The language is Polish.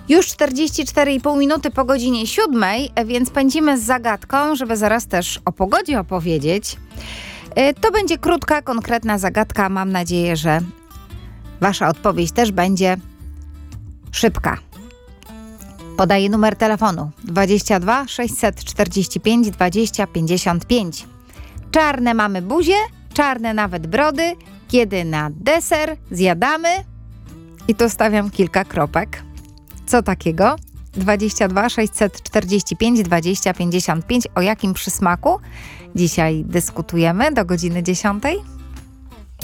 Już 44,5 minuty po godzinie 7, więc pędzimy z zagadką, żeby zaraz też o pogodzie opowiedzieć. To będzie krótka, konkretna zagadka. Mam nadzieję, że wasza odpowiedź też będzie szybka. Podaję numer telefonu 22 645 20 55. Czarne mamy buzie, czarne nawet brody, kiedy na deser zjadamy. I tu stawiam kilka kropek. Co takiego? 22 645 20 55. O jakim przysmaku dzisiaj dyskutujemy do godziny 10?